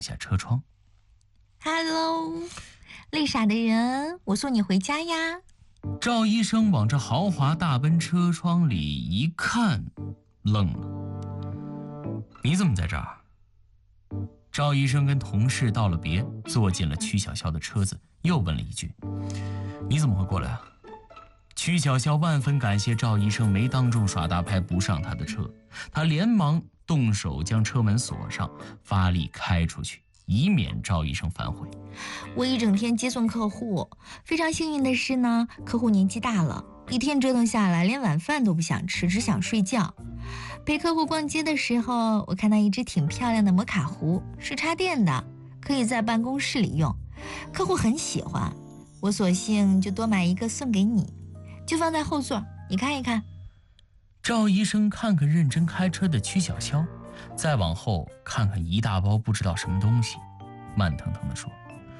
下车窗。 Hello， 累傻的人，我送你回家呀。 赵医生往这豪华大奔车窗里一看，愣了。你怎么在这儿？赵医生跟同事道了别，坐进了曲小潇的车子，又问了一句：你怎么会过来啊？曲小潇万分感谢赵医生没当众耍大牌不上他的车，他连忙动手将车门锁上，发力开出去，以免赵医生反悔。 我一整天接送客户，非常幸运的是呢，客户年纪大了，一天折腾下来连晚饭都不想吃，只想睡觉。陪客户逛街的时候，我看到一只挺漂亮的摩卡壶，是插电的，可以在办公室里用，客户很喜欢，我索性就多买一个送给你，就放在后座，你看一看。 赵医生看看认真开车的曲小潇，再往后看看一大包不知道什么东西，慢腾腾地说：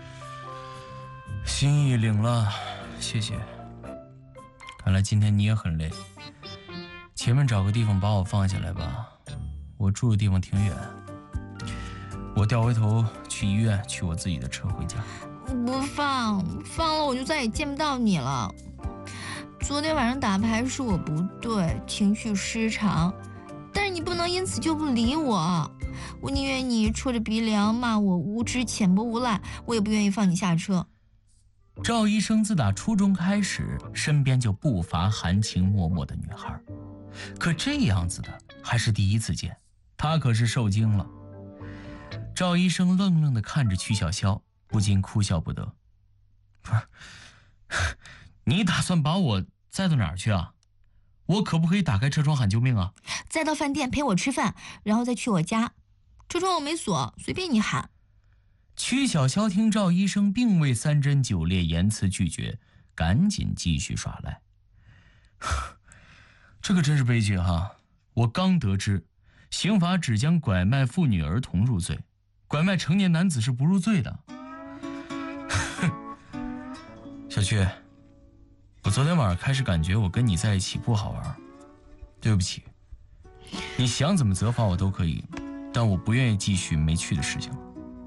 心意领了，谢谢。看来今天你也很累，前面找个地方把我放下来吧，我住的地方挺远，我调回头去医院取我自己的车回家。 不放了我就再也见不到你了。昨天晚上打牌是我不对，情绪失常，但是你不能因此就不理我，我宁愿你戳着鼻梁骂我无知浅薄无赖，我也不愿意放你下车。 赵医生自打初中开始，身边就不乏含情脉脉的女孩，可这样子的还是第一次见，他可是受惊了。赵医生愣愣地看着曲小潇，不禁哭笑不得。不是，你打算把我载到哪儿去啊？我可不可以打开车窗喊救命啊？ 载到饭店陪我吃饭，然后再去我家，车窗我没锁，随便你喊。 曲小潇听赵医生并未三针九烈言辞拒绝，赶紧继续耍赖。这可真是悲剧哈！我刚得知，刑法只将拐卖妇女儿童入罪，拐卖成年男子是不入罪的。小曲，我昨天晚上开始感觉我跟你在一起不好玩，对不起，你想怎么责罚我都可以，但我不愿意继续没趣的事情了。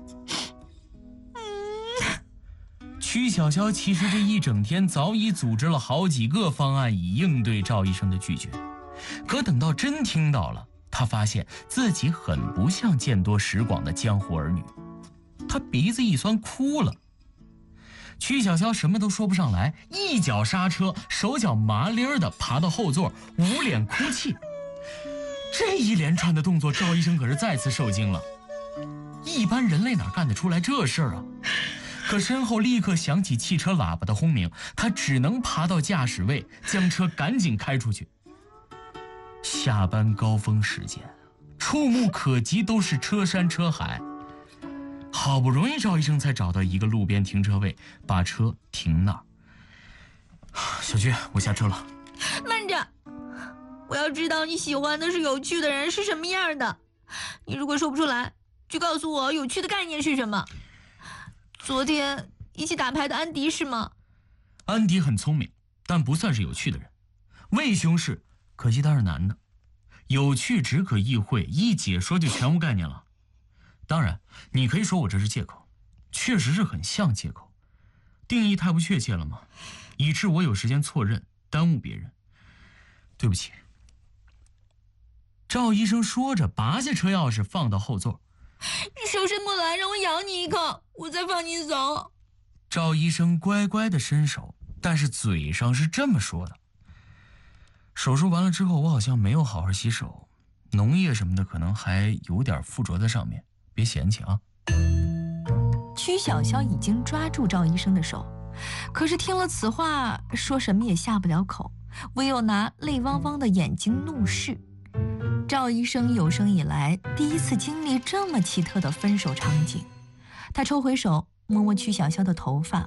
曲小潇其实这一整天早已组织了好几个方案以应对赵医生的拒绝，可等到真听到了，他发现自己很不像见多识广的江湖儿女，他鼻子一酸哭了。曲小潇什么都说不上来，一脚刹车，手脚麻利的爬到后座，捂脸哭泣。这一连串的动作，赵医生可是再次受惊了。一般人类哪干得出来这事儿啊？可身后立刻响起汽车喇叭的轰鸣，他只能爬到驾驶位，将车赶紧开出去。下班高峰时间，触目可及都是车山车海。好不容易赵医生才找到一个路边停车位，把车停那儿。小菊，我下车了。 慢着，我要知道你喜欢的是有趣的人是什么样的。你如果说不出来，就告诉我有趣的概念是什么。昨天一起打牌的安迪是吗？ 安迪很聪明，但不算是有趣的人。魏兄是，可惜他是男的。有趣只可意会，一解说就全无概念了。当然，你可以说我这是借口，确实是很像借口。定义太不确切了嘛，以致我有时间错认，耽误别人。对不起。赵医生说着，拔下车钥匙放到后座。 手伸过来，让我咬你一口，我再放你走。 赵医生乖乖的伸手，但是嘴上是这么说的。手术完了之后，我好像没有好好洗手，脓液什么的可能还有点附着在上面，别嫌弃啊。 曲小潇已经抓住赵医生的手，可是听了此话，说什么也下不了口，唯有拿泪汪汪的眼睛怒视。赵医生有生以来第一次经历这么奇特的分手场景，他抽回手，摸摸曲小潇的头发。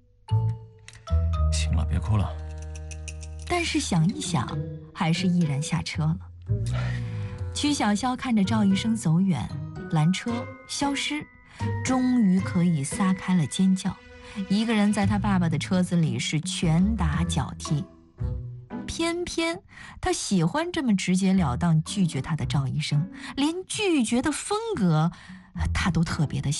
行了，别哭了。 但是想一想，还是毅然下车了。曲小潇看着赵医生走远，拦车消失，终于可以撒开了尖叫，一个人在他爸爸的车子里是拳打脚踢。偏偏他喜欢这么直截了当拒绝他的赵医生，连拒绝的风格他都特别的